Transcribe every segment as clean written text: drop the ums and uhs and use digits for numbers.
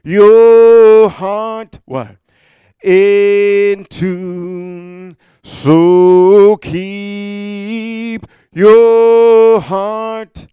your heart, what? In tune. So keep your heart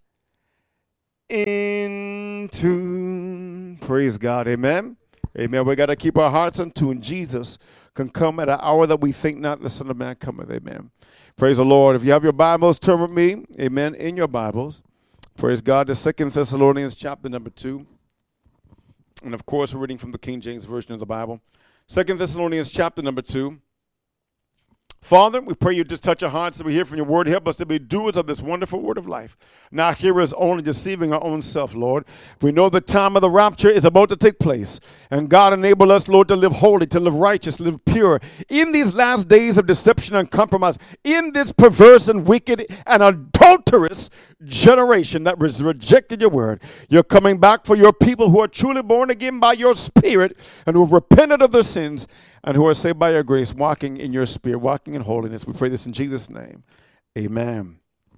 in tune. Praise God. Amen. Amen. We got to keep our hearts in tune. Jesus can come at an hour that we think not, the Son of Man cometh. Amen. Praise the Lord. If you have your Bibles, turn with me. Amen. In your Bibles. Praise God. The 2 Thessalonians chapter number 2. And of course, we're reading from the King James Version of the Bible. 2 Thessalonians chapter number 2. Father, we pray you just touch our hearts as we hear from your word. Help us to be doers of this wonderful word of life, not hearers only, deceiving our own self, Lord. We know the time of the rapture is about to take place. And God, enable us, Lord, to live holy, to live righteous, live pure in these last days of deception and compromise, in this perverse and wicked and adulterous generation that has rejected your word. You're coming back for your people who are truly born again by your Spirit and who have repented of their sins and who are saved by your grace, walking in your Spirit, walking in holiness. We pray this in Jesus' name. Amen.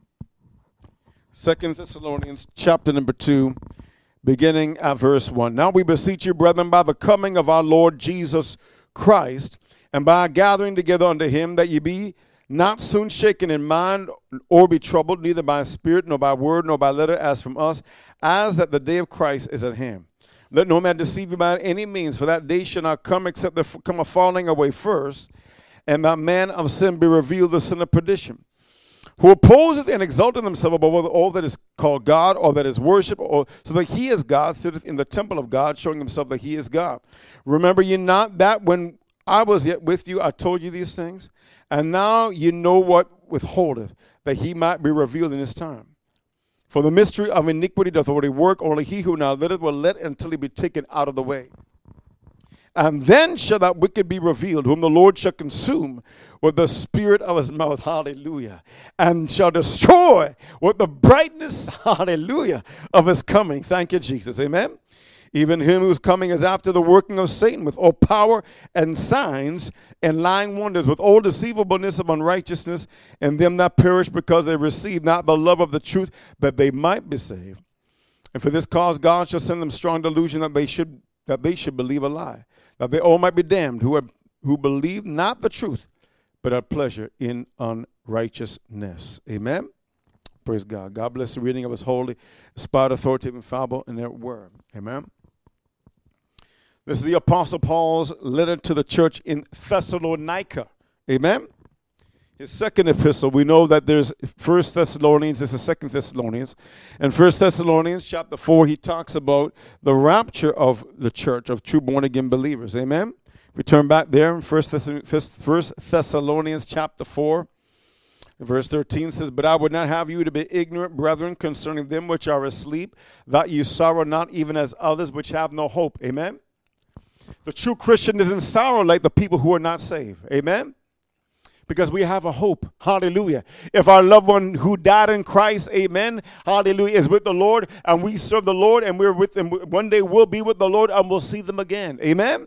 2 Thessalonians chapter number 2, beginning at verse 1. Now we beseech you, brethren, by the coming of our Lord Jesus Christ, and by gathering together unto him, that ye be not soon shaken in mind, or be troubled, neither by spirit, nor by word, nor by letter, as from us, as that the day of Christ is at hand. Let no man deceive you by any means, for that day shall not come except there come a falling away first, and that man of sin be revealed, the son of perdition, who opposeth and exalteth himself above all that is called God, or that is worship, or so that he is God, sitteth in the temple of God, showing himself that he is God. Remember ye not that when I was yet with you, I told you these things? And now you know what withholdeth, that he might be revealed in his time. For the mystery of iniquity doth already work, only he who now litteth will let until he be taken out of the way. And then shall that wicked be revealed, whom the Lord shall consume with the spirit of his mouth, hallelujah, and shall destroy with the brightness, hallelujah, of his coming. Thank you, Jesus, amen. Even him whose coming is after the working of Satan, with all power and signs and lying wonders, with all deceivableness of unrighteousness, and them that perish because they receive not the love of the truth, that they might be saved. And for this cause God shall send them strong delusion, that they should believe a lie, that they all might be damned, who believe not the truth, but have pleasure in unrighteousness. Amen. Praise God. God bless the reading of his holy, inspired, authoritative, infallible, and their word. Amen. This is the Apostle Paul's letter to the church in Thessalonica. Amen. His second epistle. We know that there's 1 Thessalonians, this is 2 Thessalonians. And 1 Thessalonians chapter 4, he talks about the rapture of the church, of true born-again believers. Amen. We turn back there in 1 Thessalonians chapter 4. Verse 13 says, But I would not have you to be ignorant, brethren, concerning them which are asleep, that you sorrow not even as others which have no hope. Amen. The true Christian is in sorrow like the people who are not saved. Amen. Because we have a hope. Hallelujah. If our loved one who died in Christ, amen, hallelujah, is with the Lord, and we serve the Lord, and we're with them, one day we'll be with the Lord, and we'll see them again. Amen.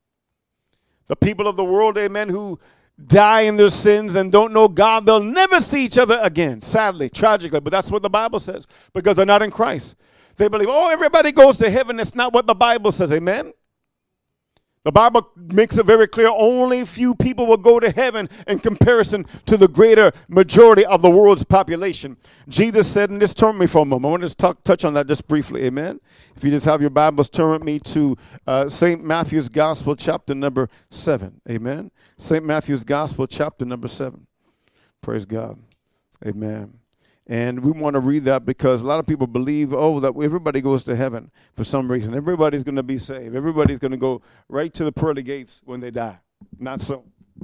The people of the world, amen, who die in their sins and don't know God, they'll never see each other again, sadly, tragically. But that's what the Bible says, because they're not in Christ. They believe, oh, everybody goes to heaven. That's not what the Bible says, amen? The Bible makes it very clear only few people will go to heaven in comparison to the greater majority of the world's population. Jesus said, and just turn with me for a moment. I want to touch on that just briefly, amen? If you just have your Bibles, turn with me to St. Matthew's Gospel, chapter number 7, amen? St. Matthew's Gospel, chapter number 7. Praise God, amen. And we want to read that because a lot of people believe, oh, that everybody goes to heaven for some reason. Everybody's going to be saved. Everybody's going to go right to the pearly gates when they die. Not so.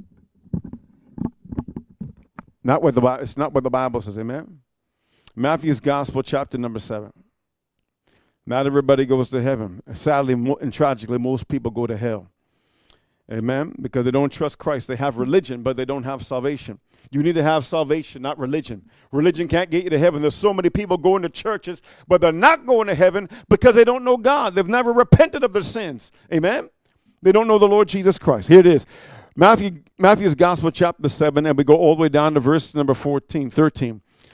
It's not what the Bible says, amen? Matthew's Gospel, chapter number 7. Not everybody goes to heaven. Sadly and tragically, most people go to hell. Amen? Because they don't trust Christ. They have religion, but they don't have salvation. You need to have salvation, not religion. Religion can't get you to heaven. There's so many people going to churches, but they're not going to heaven because they don't know God. They've never repented of their sins. Amen? They don't know the Lord Jesus Christ. Here it is. Matthew's Gospel, chapter 7, and we go all the way down to verse number 13.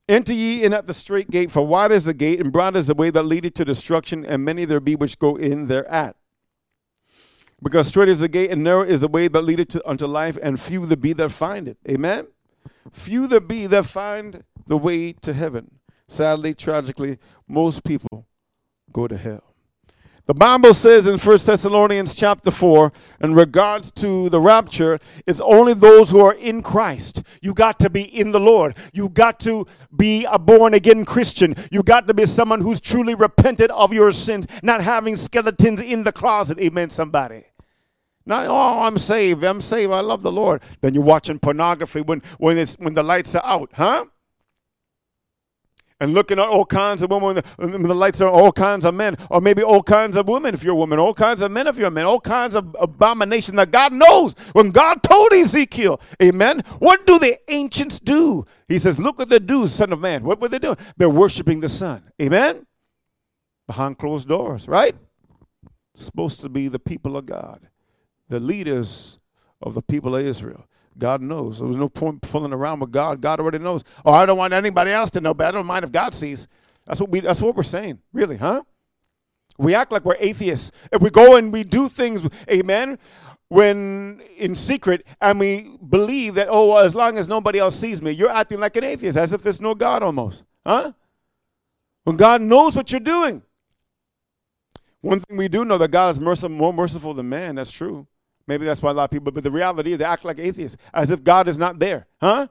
Enter ye in at the straight gate, for wide is the gate, and broad is the way that leadeth to destruction, and many there be which go in thereat. Because straight is the gate, and narrow is the way that leadeth unto life, and few there be that find it. Amen? Few there be that find the way to heaven. Sadly, tragically, most people go to hell. The Bible says in 1 Thessalonians chapter 4, in regards to the rapture, it's only those who are in Christ. You got to be in the Lord. You got to be a born-again Christian. You got to be someone who's truly repented of your sins, not having skeletons in the closet. Amen, somebody. Not, oh, I'm saved, I love the Lord. Then you're watching pornography when the lights are out, huh? And looking at all kinds of women when the lights are all kinds of men, or maybe all kinds of women if you're a woman, all kinds of men if you're a man, all kinds of abominations that God knows. When God told Ezekiel, amen, what do the ancients do? He says, look what they do, son of man. What were they doing? They're worshiping the sun, amen, behind closed doors, right? Supposed to be the people of God, the leaders of the people of Israel. God knows. There was no point fooling around with God. God already knows. Oh, I don't want anybody else to know, but I don't mind if God sees. That's what we're saying, really, huh? We act like we're atheists. If we go and we do things, amen, when in secret, and we believe that, oh, well, as long as nobody else sees me, you're acting like an atheist, as if there's no God almost, huh? When God knows what you're doing. One thing we do know, that God is more merciful than man. That's true. Maybe that's why a lot of people, but the reality is they act like atheists, as if God is not there. Huh?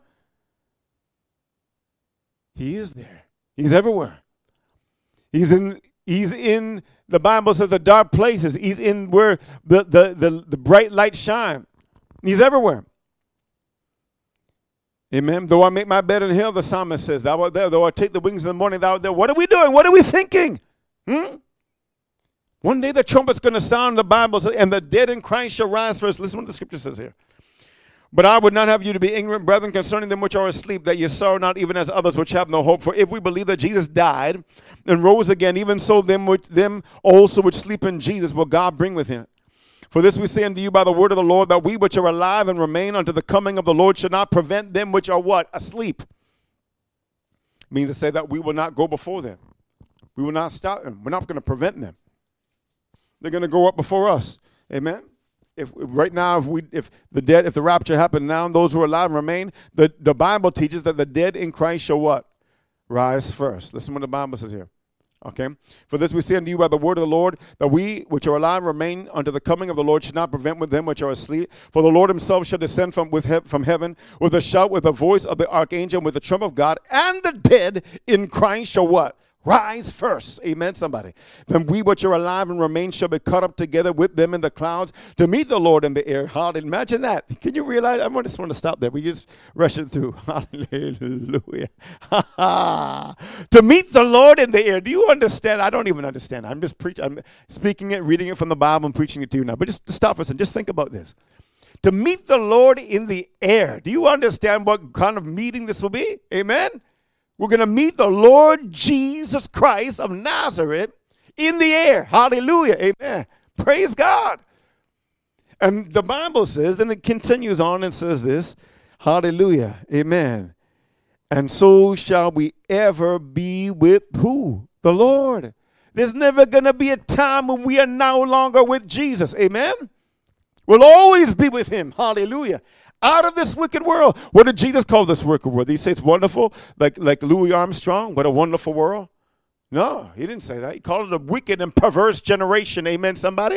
He is there. He's everywhere. He's in, the Bible says, the dark places. He's in where the bright light shine. He's everywhere. Amen. Though I make my bed in hell, the psalmist says, thou art there. Though I take the wings in the morning, thou art there. What are we doing? What are we thinking? One day the trumpet's going to sound, the Bible says, and the dead in Christ shall rise first. Listen what the scripture says here. But I would not have you to be ignorant, brethren, concerning them which are asleep, that ye sorrow not even as others which have no hope. For if we believe that Jesus died and rose again, even so them also which sleep in Jesus will God bring with him. For this we say unto you by the word of the Lord, that we which are alive and remain unto the coming of the Lord should not prevent them which are what? Asleep. Means to say that we will not go before them. We will not stop them. We're not going to prevent them. They're going to go up before us. Amen. If right now, if the rapture happened now, and those who are alive remain, the Bible teaches that the dead in Christ shall what? Rise first. Listen what the Bible says here. Okay. For this we say unto you by the word of the Lord, that we which are alive remain unto the coming of the Lord should not prevent with them which are asleep. For the Lord himself shall descend from heaven with a shout, with the voice of the archangel, and with the trump of God, and the dead in Christ shall what? Rise first. Amen, somebody. Then we which are alive and remain shall be caught up together with them in the clouds to meet the Lord in the air. Hallelujah. Imagine that. Can you realize? I just want to stop there. We just rush it through. Hallelujah. To meet the Lord in the air. Do you understand? I don't even understand. I'm just preaching. I'm speaking it, reading it from the Bible, and preaching it to you now. But just stop for a second. Just think about this. To meet the Lord in the air. Do you understand what kind of meeting this will be? Amen. We're going to meet the Lord Jesus Christ of Nazareth in the air. Hallelujah. Amen. Praise God. And the Bible says, then it continues on and says this. Hallelujah. Amen. And so shall we ever be with who? The Lord. There's never going to be a time when we are no longer with Jesus. Amen. We'll always be with him. Hallelujah. Out of this wicked world. What did Jesus call this wicked world? Did he say it's wonderful? Like Louis Armstrong? What a wonderful world? No, he didn't say that. He called it a wicked and perverse generation. Amen, somebody?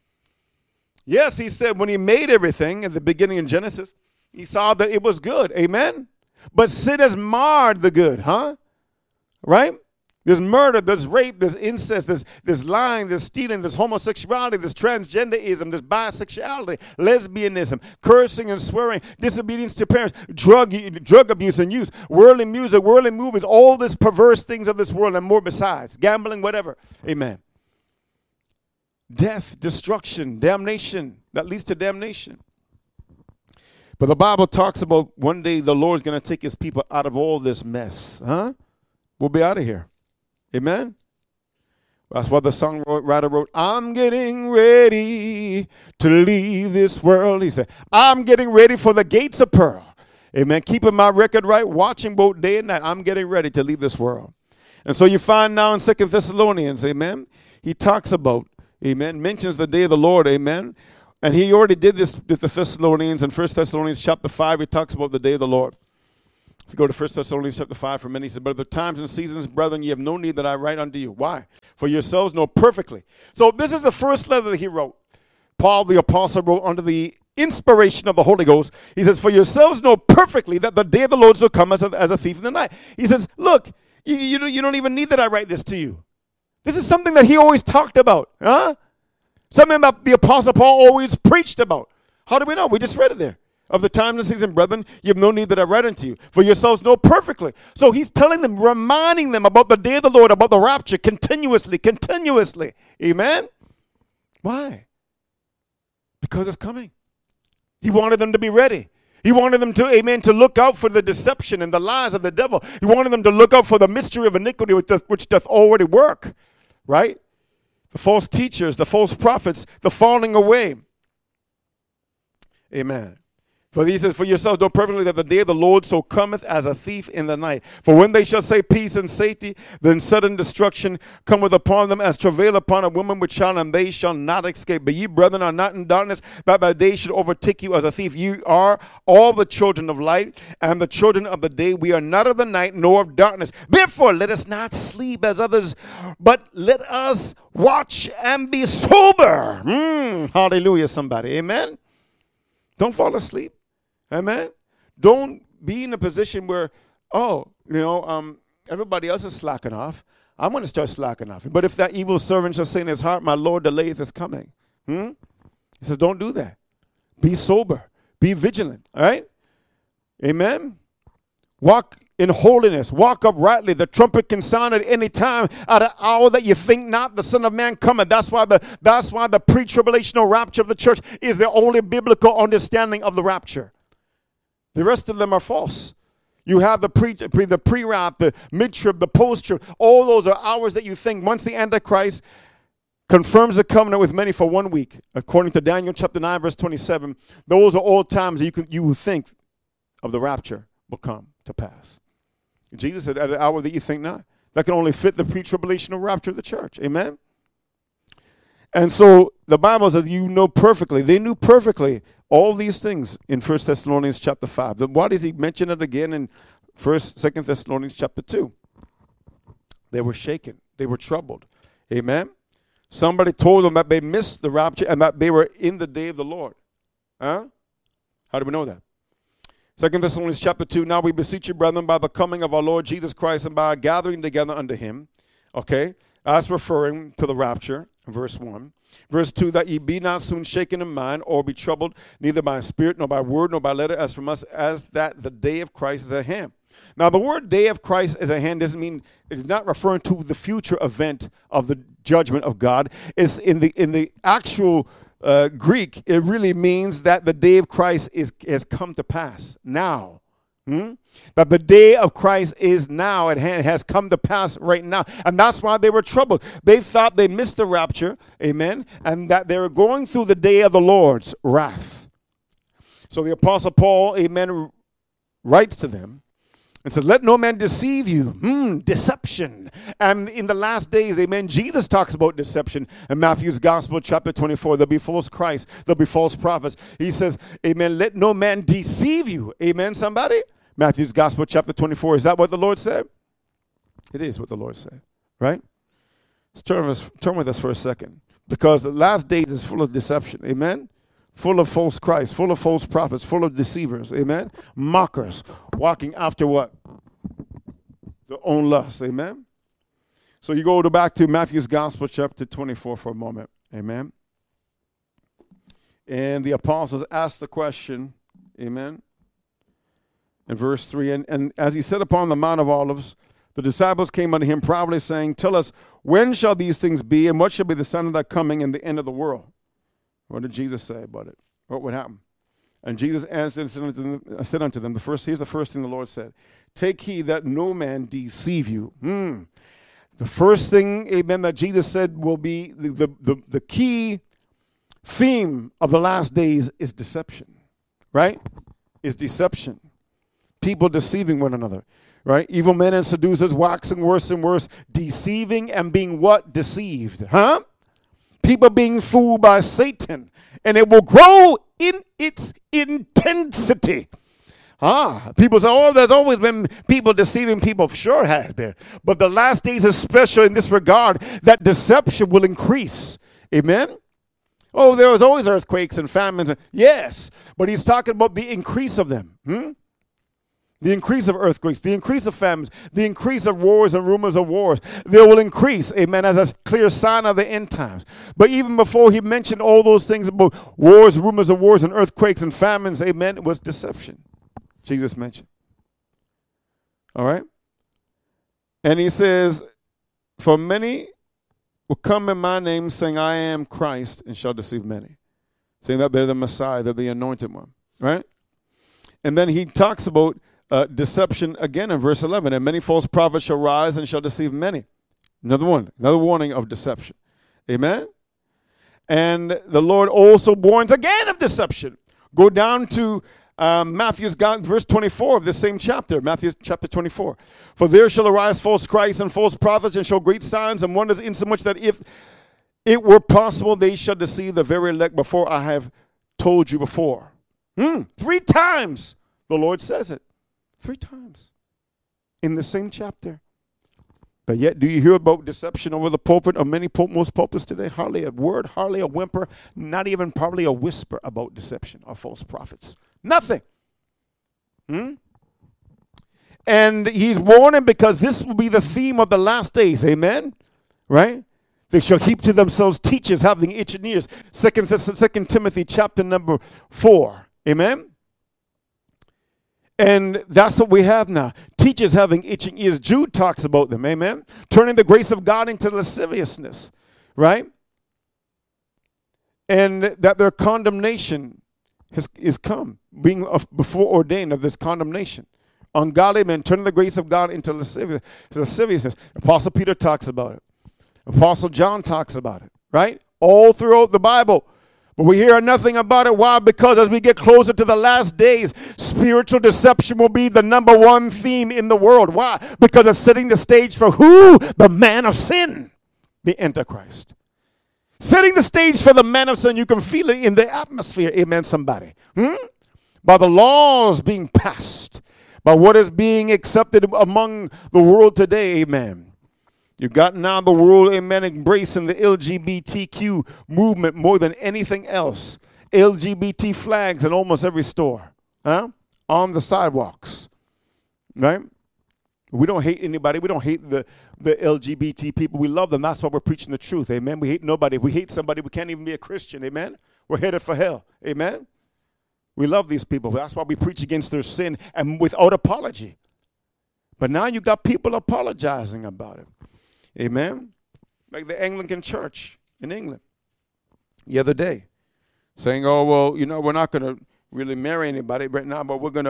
Yes, he said when he made everything at the beginning in Genesis, he saw that it was good. Amen? But sin has marred the good, huh? Right? There's murder, there's rape, there's incest, there's lying, there's stealing, there's homosexuality, there's transgenderism, there's bisexuality, lesbianism, cursing and swearing, disobedience to parents, drug abuse and use, worldly music, worldly movies, all these perverse things of this world and more besides, gambling, whatever. Amen. Death, destruction, damnation, that leads to damnation. But the Bible talks about one day the Lord's going to take his people out of all this mess. Huh? We'll be out of here. Amen? That's what the songwriter wrote. I'm getting ready to leave this world. He said, I'm getting ready for the gates of pearl. Amen. Keeping my record right, watching both day and night. I'm getting ready to leave this world. And so you find now in 2 Thessalonians, amen, he talks about, amen, mentions the day of the Lord, amen. And he already did this with the Thessalonians. In 1 Thessalonians chapter 5, he talks about the day of the Lord. If you go to 1 Thessalonians chapter 5 for a minute, he said, but at the times and seasons, brethren, ye have no need that I write unto you. Why? For yourselves know perfectly. So this is the first letter that he wrote. Paul the apostle wrote under the inspiration of the Holy Ghost. He says, for yourselves know perfectly that the day of the Lord shall come as a thief in the night. He says, look, you don't even need that I write this to you. This is something that he always talked about. Something that the apostle Paul always preached about. How do we know? We just read it there. Of the times and seasons, brethren, you have no need that I write unto you. For yourselves know perfectly. So he's telling them, reminding them about the day of the Lord, about the rapture, continuously. Amen? Why? Because it's coming. He wanted them to be ready. He wanted them to, amen, to look out for the deception and the lies of the devil. He wanted them to look out for the mystery of iniquity which doth already work. Right? The false teachers, the false prophets, the falling away. Amen. For he says, for yourselves know perfectly that the day of the Lord so cometh as a thief in the night. For when they shall say peace and safety, then sudden destruction cometh upon them as travail upon a woman with child, and they shall not escape. But ye, brethren, are not in darkness, that by day should overtake you as a thief. You are all the children of light, and the children of the day. We are not of the night, nor of darkness. Therefore, let us not sleep as others, but let us watch and be sober. Hallelujah, somebody. Amen. Don't fall asleep. Amen. Don't be in a position where, everybody else is slacking off. I'm going to start slacking off. But if that evil servant shall say in his heart, my Lord delayeth his coming. He says, don't do that. Be sober. Be vigilant. All right? Amen. Walk in holiness. Walk uprightly. The trumpet can sound at any time, at an hour that you think not, the Son of Man cometh. That's why the pre-tribulational rapture of the church is the only biblical understanding of the rapture. The rest of them are false. You have the pre-rap, the mid-trib, the post-trib. All those are hours that you think once the Antichrist confirms the covenant with many for 1 week, according to Daniel chapter 9, verse 27. Those are all times you will think of the rapture will come to pass. Jesus said, at an hour that you think not. That can only fit the pre-tribulational rapture of the church. Amen? And so the Bible says you know perfectly. They knew perfectly all these things in 1 Thessalonians chapter 5. Why does he mention it again in 2 Thessalonians chapter 2? They were shaken. They were troubled. Amen? Somebody told them that they missed the rapture and that they were in the day of the Lord. How do we know that? 2 Thessalonians chapter 2, now we beseech you, brethren, by the coming of our Lord Jesus Christ and by our gathering together unto him. Okay? That's referring to the rapture, verse 1. Verse 2, that ye be not soon shaken in mind or be troubled, neither by spirit, nor by word, nor by letter, as from us, as that the day of Christ is at hand. Now, the word day of Christ is at hand doesn't mean, it's not referring to the future event of the judgment of God. It's in the actual Greek, it really means that the day of Christ has come to pass now. That the day of Christ is now at hand, has come to pass right now. And that's why they were troubled. They thought they missed the rapture, amen, and that they were going through the day of the Lord's wrath. So the Apostle Paul, amen, writes to them and says, let no man deceive you. Deception. And in the last days, amen, Jesus talks about deception. In Matthew's Gospel, chapter 24, there'll be false Christ, there'll be false prophets. He says, amen, let no man deceive you. Amen, somebody? Matthew's Gospel, chapter 24. Is that what the Lord said? It is what the Lord said, right? Let's turn with us for a second. Because the last days is full of deception. Amen? Full of false Christ, full of false prophets, full of deceivers, amen? Mockers, walking after what? Their own lust, amen? So you go back to Matthew's Gospel, chapter 24 for a moment, amen? And the apostles asked the question, amen? In verse 3, and as he sat upon the Mount of Olives, the disciples came unto him privately, saying, tell us, when shall these things be, and what shall be the sign of thy coming and the end of the world? What did Jesus say about it? What would happen? And Jesus answered and said unto them, here's the first thing the Lord said. Take heed that no man deceive you. The first thing, amen, that Jesus said will be the key theme of the last days is deception. Right? Is deception. people deceiving one another, right? Evil men and seducers waxing worse and worse, deceiving and being what? Deceived, huh? People being fooled by Satan, and it will grow in its intensity. People say, oh, there's always been people deceiving people. Sure has been. But the last days is special in this regard, that deception will increase. Amen? Oh, there was always earthquakes and famines. Yes, but he's talking about the increase of them. The increase of earthquakes, the increase of famines, the increase of wars and rumors of wars. They will increase, amen, as a clear sign of the end times. But even before he mentioned all those things about wars, rumors of wars, and earthquakes and famines, amen, it was deception. Jesus mentioned. All right? And he says, for many will come in my name, saying, I am Christ, and shall deceive many. Saying that they're the Messiah, they're the anointed one. Right? And then he talks about deception again in verse 11. And many false prophets shall rise and shall deceive many. Another warning of deception. Amen? And the Lord also warns again of deception. Go down to Matthew's verse 24 of this same chapter, Matthew chapter 24. For there shall arise false Christs and false prophets, and show great signs and wonders, insomuch that if it were possible, they shall deceive the very elect before I have told you before. 3 times the Lord says it. 3 times in the same chapter. But yet, do you hear about deception over the pulpit of most pulpits today? Hardly a word, hardly a whimper, not even probably a whisper about deception or false prophets. Nothing. And he's warning because this will be the theme of the last days. Amen? Right? They shall heap to themselves teachers having itching ears. 2 Timothy chapter number 4. Amen? And that's what we have now. Teachers having itching ears. Jude talks about them. Amen? Turning the grace of God into lasciviousness. Right? And that their condemnation is come. Being before ordained of this condemnation. Ungodly men turning the grace of God into lasciviousness. Apostle Peter talks about it. Apostle John talks about it. Right? All throughout the Bible. But we hear nothing about it. Why? Because as we get closer to the last days, spiritual deception will be the number one theme in the world. Why? Because it's setting the stage for who? The man of sin, the Antichrist. Setting the stage for the man of sin. You can feel it in the atmosphere. Amen, somebody. By the laws being passed. By what is being accepted among the world today. Amen. You've got now the world, amen, embracing the LGBTQ movement more than anything else. LGBT flags in almost every store, on the sidewalks, right? We don't hate anybody. We don't hate the LGBT people. We love them. That's why we're preaching the truth, amen? We hate nobody. If we hate somebody, we can't even be a Christian, amen? We're headed for hell, amen? We love these people. That's why we preach against their sin and without apology. But now you got people apologizing about it. Amen. Like the Anglican Church in England the other day, saying, "Oh well, we're not going to really marry anybody right now, but we're gonna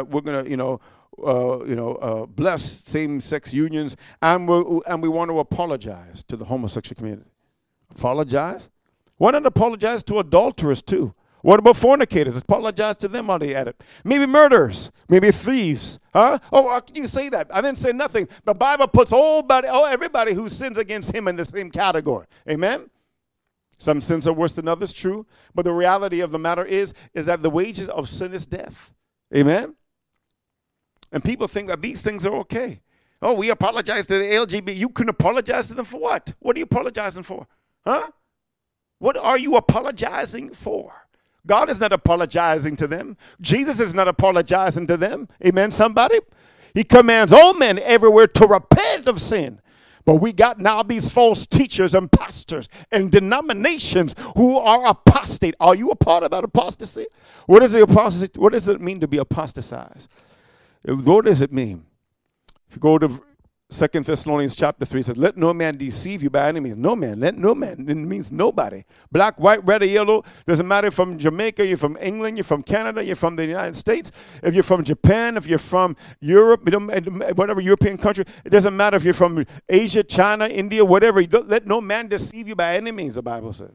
bless same-sex unions, and we want to apologize to the homosexual community. Apologize? Why not apologize to adulterers too? What about fornicators? Apologize to them while they at it. Maybe murderers. Maybe thieves. Huh? Oh, how can you say that? I didn't say nothing. The Bible puts everybody who sins against him in the same category. Amen? Some sins are worse than others, true. But the reality of the matter is that the wages of sin is death. Amen? And people think that these things are okay. Oh, we apologize to the LGBT. You can apologize to them for what? What are you apologizing for? Huh? What are you apologizing for? God is not apologizing to them. Jesus is not apologizing to them. Amen, somebody? He commands all men everywhere to repent of sin. But we got now these false teachers and pastors and denominations who are apostate. Are you a part of that apostasy? What is the apostasy? What does it mean to be apostatized? What does it mean? If you go to 2 Thessalonians chapter 3, it says, let no man deceive you by any means. No man. Let no man. It means nobody. Black, white, red, or yellow. Doesn't matter if you're from Jamaica, you're from England, you're from Canada, you're from the United States. If you're from Japan, if you're from Europe, whatever European country. It doesn't matter if you're from Asia, China, India, whatever. Let no man deceive you by any means, the Bible says.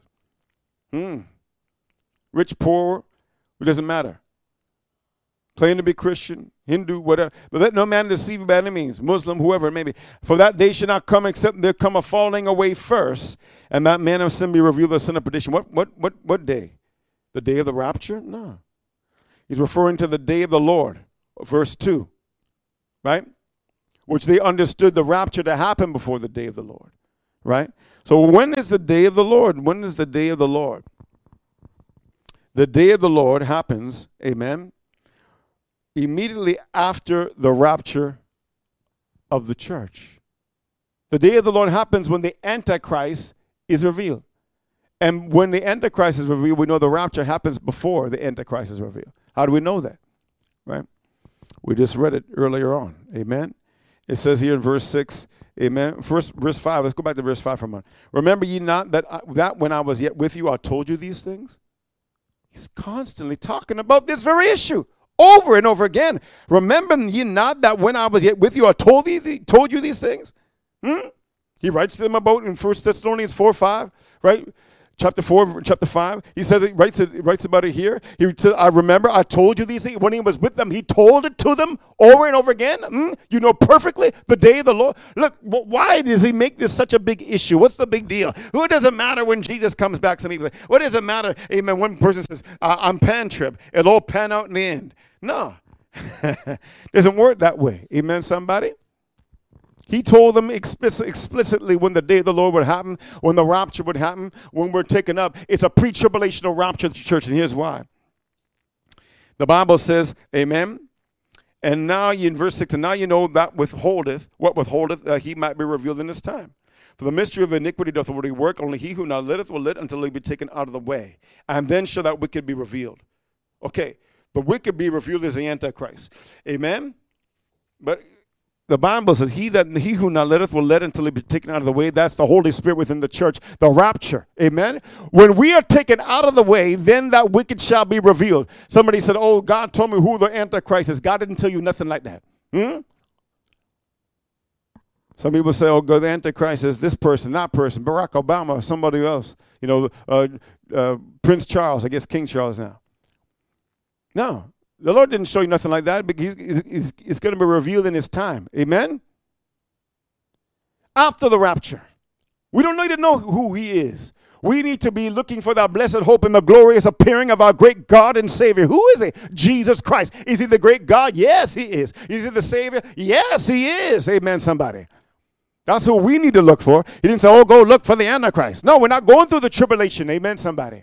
Rich, poor, it doesn't matter. Claim to be Christian, Hindu, whatever. But let no man deceive you by any means, Muslim, whoever it may be. For that day shall not come except there come a falling away first, and that man of sin be revealed, the son of perdition. What day? The day of the rapture? No. He's referring to the day of the Lord, verse 2, right? Which they understood the rapture to happen before the day of the Lord, right? So when is the day of the Lord? When is the day of the Lord? The day of the Lord happens, amen, immediately after the rapture of the church. The day of the Lord happens when the Antichrist is revealed. And when the Antichrist is revealed, we know the rapture happens before the Antichrist is revealed. How do we know that? Right? We just read it earlier on. Amen? It says here in verse 6, amen. First, verse 5. Let's go back to verse 5 for a moment. Remember ye not that when I was yet with you, I told you these things? He's constantly talking about this very issue over and over again. Remember ye not that when I was yet with you, I told you these things? He writes to them about in 1 Thessalonians 4:5, right? Chapter 4, chapter 5. He says it writes about it here. He says, I remember I told you these things. When he was with them, he told it to them over and over again. You know perfectly the day of the Lord. Look, why does he make this such a big issue? What's the big deal? Who does it matter when Jesus comes back? Some people say, what does it matter? Amen. One person says, I'm pan-trib. It'll all pan out in the end. No. Doesn't work that way. Amen, somebody? He told them explicitly when the day of the Lord would happen, when the rapture would happen, when we're taken up. It's a pre-tribulational rapture of the church, and here's why. The Bible says, amen, and now in verse 6, and now you know that what withholdeth, that he might be revealed in his time. For the mystery of iniquity doth already work, only he who now litteth will lit until he be taken out of the way. And then shall that wicked be revealed. Okay, the wicked be revealed as the Antichrist. Amen? But the Bible says, he who now letteth will let until he be taken out of the way. That's the Holy Spirit within the church, the rapture. Amen? When we are taken out of the way, then that wicked shall be revealed. Somebody said, oh, God told me who the Antichrist is. God didn't tell you nothing like that. Some people say, oh, God, the Antichrist is this person, that person, Barack Obama, somebody else. You know, Prince Charles, I guess King Charles now. No. The Lord didn't show you nothing like that, but it's going to be revealed in his time. Amen? After the rapture. We don't need to know who he is. We need to be looking for that blessed hope and the glorious appearing of our great God and Savior. Who is he? Jesus Christ. Is he the great God? Yes, he is. Is he the Savior? Yes, he is. Amen, somebody. That's who we need to look for. He didn't say, oh, go look for the Antichrist. No, we're not going through the tribulation. Amen, somebody.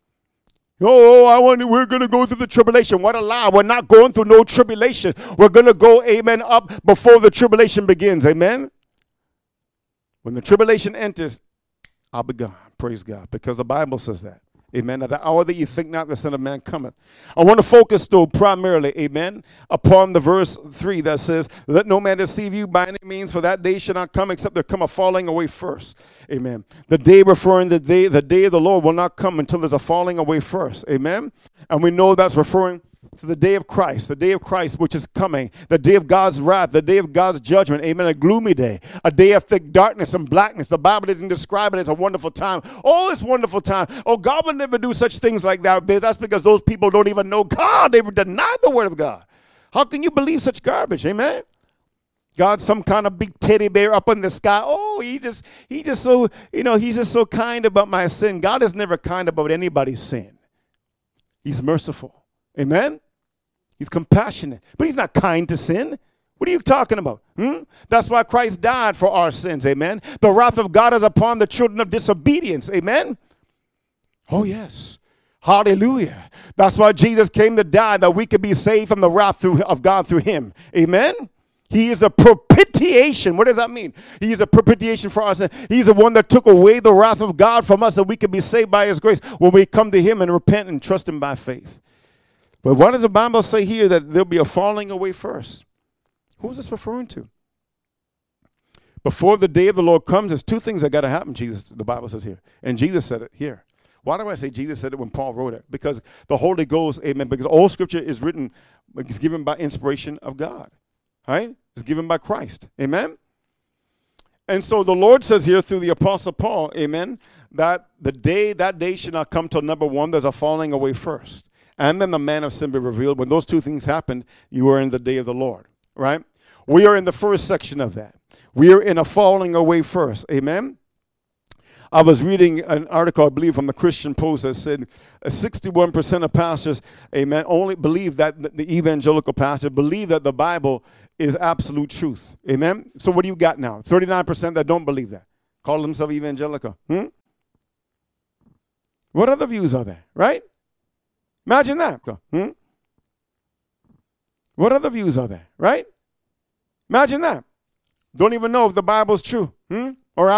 We're going to go through the tribulation. What a lie. We're not going through no tribulation. We're going to go, amen, up before the tribulation begins. Amen? When the tribulation enters, I'll be gone. Praise God. Because the Bible says that. Amen. At the hour that you think not, the Son of Man cometh. I want to focus, though, primarily, amen, upon the verse 3 that says, let no man deceive you by any means, for that day shall not come except there come a falling away first. Amen. The day referring to the day of the Lord will not come until there's a falling away first. Amen. And we know that's referring to the day of Christ, which is coming, the day of God's wrath, the day of God's judgment, amen, a gloomy day, a day of thick darkness and blackness. The Bible doesn't describe it as a wonderful time. Oh, it's wonderful time. Oh, God will never do such things like that. That's because those people don't even know God. They deny the word of God. How can you believe such garbage, amen? God's some kind of big teddy bear up in the sky. Oh, he just so, he's just so kind about my sin. God is never kind about anybody's sin. He's merciful. Amen? He's compassionate. But he's not kind to sin. What are you talking about? That's why Christ died for our sins. Amen? The wrath of God is upon the children of disobedience. Amen? Oh, yes. Hallelujah. That's why Jesus came to die, that we could be saved from the wrath of God through him. Amen? He is the propitiation. What does that mean? He is a propitiation for us. He's the one that took away the wrath of God from us, that we could be saved by his grace when we come to him and repent and trust him by faith. But what does the Bible say here? That there'll be a falling away first. Who is this referring to? Before the day of the Lord comes, there's two things that got to happen, the Bible says here. And Jesus said it here. Why do I say Jesus said it when Paul wrote it? Because the Holy Ghost, amen, because all Scripture is written, it's given by inspiration of God. Right? It's given by Christ. Amen? And so the Lord says here through the Apostle Paul, amen, that that day should not come till number one, there's a falling away first. and then the man of sin be revealed. When those two things happened, you are in the day of the Lord, right? We are in the first section of that. We are in a falling away first. Amen? I was reading an article, I believe, from the Christian Post that said 61% of pastors, amen, only believe that the evangelical pastors believe that the Bible is absolute truth. Amen? So what do you got now? 39% that don't believe that. Call themselves evangelical. What other views are there, right? Imagine that. What other views are there, right? Imagine that. Don't even know if the Bible's true.